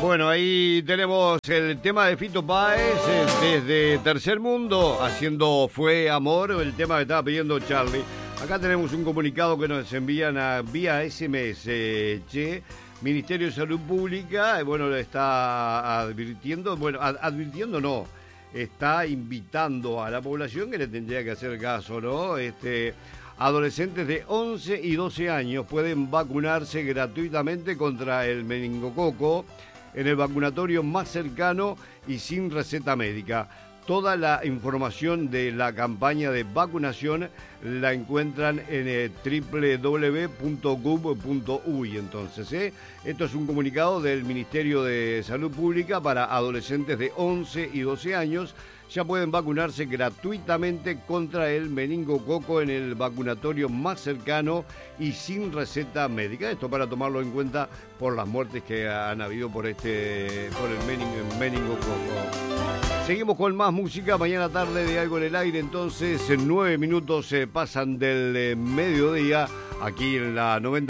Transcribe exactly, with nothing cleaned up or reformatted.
Bueno, ahí tenemos el tema de Fito Páez eh, desde Tercer Mundo, haciendo Fue Amor, el tema que estaba pidiendo Charlie. Acá tenemos un comunicado que nos envían a, vía S M S, che, Ministerio de Salud Pública, eh, bueno, le está advirtiendo, bueno, ad, advirtiendo no, está invitando a la población que le tendría que hacer caso, ¿no? Este... Adolescentes de once y doce años pueden vacunarse gratuitamente contra el meningococo en el vacunatorio más cercano y sin receta médica. Toda la información de la campaña de vacunación la encuentran en eh, doble u doble u doble u punto gov punto uy. Entonces, ¿eh? Esto es un comunicado del Ministerio de Salud Pública para adolescentes de once y doce años. Ya pueden vacunarse gratuitamente contra el meningococo en el vacunatorio más cercano y sin receta médica. Esto para tomarlo en cuenta por las muertes que han habido por este por el mening, meningococo. Seguimos con más música. Mañana tarde de Algo en el Aire. Entonces, en nueve minutos se pasan del eh, mediodía aquí en la noventa.